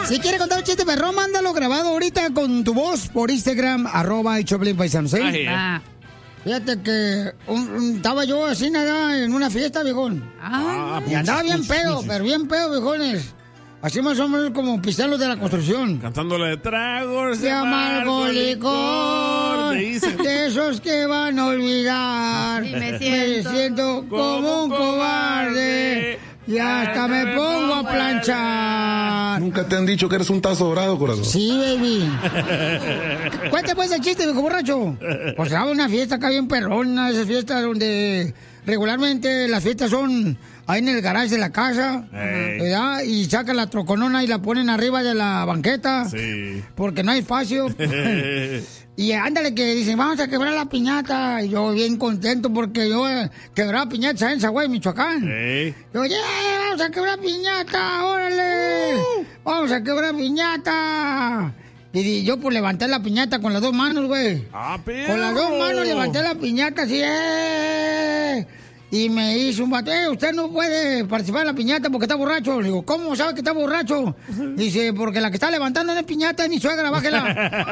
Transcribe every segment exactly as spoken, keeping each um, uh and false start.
Si quiere contar un chiste perrón, mándalo grabado ahorita con tu voz por Instagram, arroba y Choplin Paisanos, ¿eh? Ah. Fíjate que un, un, estaba yo así nada en una fiesta, viejón. Ah, y andaba bien puch, pedo, puch. pero bien pedo, viejones. Así más o menos como pisteros de la construcción. Cantándole de tragos de amargo licor, de esos que van a olvidar. Y me siento, me siento como un cobarde. Y hasta me pongo a planchar. ¿Nunca te han dicho que eres un tazo dorado, corazón? Sí, baby. Cuéntame pues el chiste, viejo borracho. Pues estaba una fiesta acá bien perrona, esas fiestas donde regularmente las fiestas son ahí en el garage de la casa, hey. ¿verdad? Y sacan la troconona y la ponen arriba de la banqueta. Sí. Porque no hay espacio. Y ándale que dicen, vamos a quebrar la piñata. Y yo bien contento porque yo eh, quebraba piñatas en Zaguay, Michoacán. Sí. Yo, yeah, vamos a quebrar piñata, órale. Uh. Vamos a quebrar piñata. Y yo pues levanté la piñata con las dos manos, güey. Ah, pero... Con las dos manos levanté la piñata así, eh. Y me hizo un vato, eh, usted no puede participar en la piñata porque está borracho. Le digo, ¿cómo sabe que está borracho? Dice, porque la que está levantando no es piñata, ni suegra, bájela.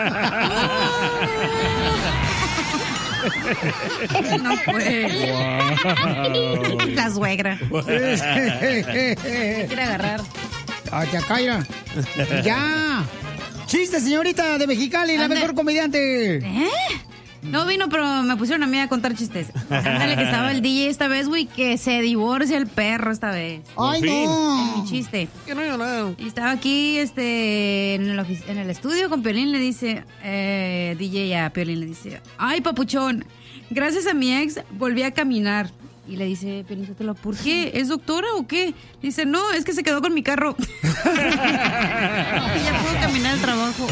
No puede. Wow. La suegra. Quiere agarrar. Ay, te Kaira. Ya. Chiste, señorita de Mexicali, la mejor comediante. ¿Eh? No vino, pero me pusieron a mí a contar chistes. Ándale, que estaba el D J esta vez, güey, que se divorcia el perro esta vez. ¡Ay, no! En mi chiste. Que no, no. Y estaba aquí, este, en el, en el estudio con Piolín, le dice, eh, D J a Piolín, le dice, ay, papuchón, gracias a mi ex volví a caminar. Y le dice Piolín Sotelo, ¿por qué? ¿Es doctora o qué? Dice, no, es que se quedó con mi carro. Y ya puedo caminar al trabajo.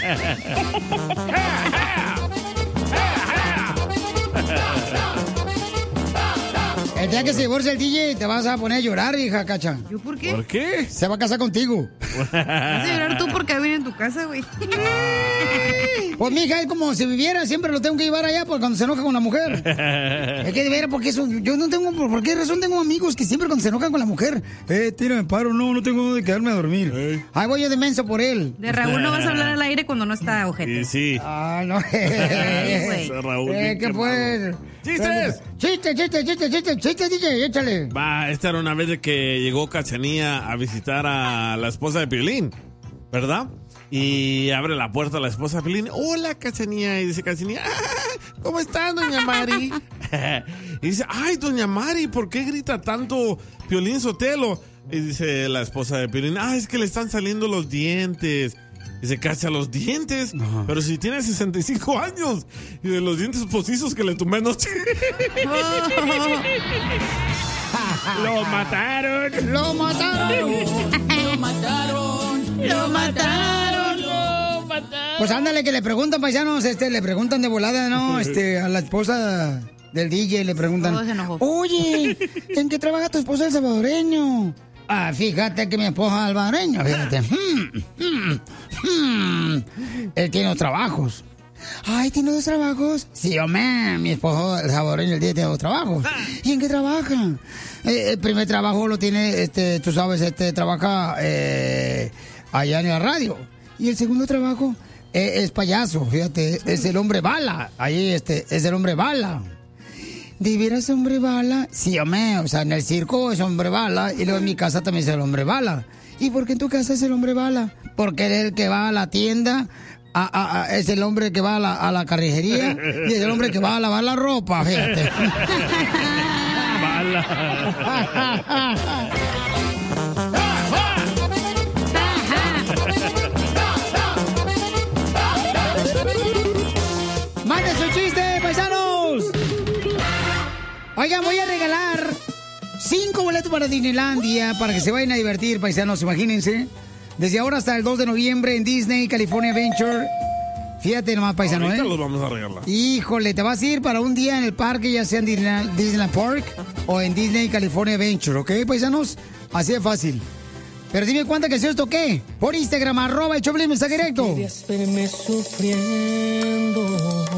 El día que se divorcie el D J te vas a poner a llorar, hija Cacha. ¿Yo por qué? ¿Por qué? Se va a casar contigo. Vas a llorar tú porque viene en tu casa, güey. Pues mija, es como si viviera, siempre lo tengo que llevar allá porque cuando se enoja con la mujer. Es que de veras, porque eso, yo no tengo, ¿por qué razón tengo amigos que siempre cuando se enojan con la mujer? Eh, tírame paro, no, no tengo dónde quedarme a dormir. Hey. Ay, voy yo de menso por él. De Raúl no vas a hablar al aire cuando no está ojete. Sí, sí. Ah, no. Sí, güey. Raúl, eh, ¿qué pues? ¡Chistes! ¡Chiste, chiste, chiste, chiste, chiste, D J, échale! Va, esta era una vez de que llegó Cachanía a visitar a la esposa de Piolín, ¿verdad? Y abre la puerta a la esposa de Piolín. Hola, Cachanía. Y dice Cachanía, ah, ¿cómo estás, doña Mari? Y dice, ay, doña Mari, ¿por qué grita tanto Piolín Sotelo? Y dice la esposa de Piolín, ah, es que le están saliendo los dientes. Y se cacha los dientes. Ajá. Pero si tiene sesenta y cinco años. Y de los dientes postizos que le tumbé anoche. ¡Lo mataron! ¡Lo mataron! ¡Lo mataron! ¡Lo mataron! ¡Lo mataron! Pues ándale, que le preguntan, paisanos, este, le preguntan de volada, ¿no? Este, a la esposa del D J le preguntan, oye, ¿en qué trabaja tu esposa el salvadoreño? Ah, fíjate que mi esposa es salvadoreña, fíjate. Hmm, hmm, hmm. Él tiene dos trabajos. Ay, ¿tiene dos trabajos? Sí, hombre, mi esposo el salvadoreño el día tiene dos trabajos. ¿Y en qué trabaja? Eh, el primer trabajo lo tiene, este, tú sabes, este, trabaja eh, allá en la radio. Y el segundo trabajo eh, es payaso, fíjate, es el hombre bala. Ahí, este, es el hombre bala. ¿De veras hombre bala? Sí, hombre, o sea, en el circo es hombre bala y luego en mi casa también es el hombre bala. ¿Y por qué en tu casa es el hombre bala? Porque él es el que va a la tienda, a, a, a, es el hombre que va a la, a la carnicería y es el hombre que va a lavar la ropa, fíjate. Bala. ¡Mande su chiste, paisanos! Oigan, voy a regalar cinco boletos para Disneylandia para que se vayan a divertir, paisanos, imagínense. Desde ahora hasta el dos de noviembre en Disney, California Adventure. Fíjate nomás, paisano, ahorita ¿eh? los vamos a regalar. Híjole, te vas a ir para un día en el parque, ya sea en Disneyland, Disneyland Park o en Disney, California Adventure, ¿ok, paisanos? Así de fácil. Pero dime cuántas canciones toqué. Por Instagram, arroba el Choplin, mensaje directo. Querías verme sufriendo.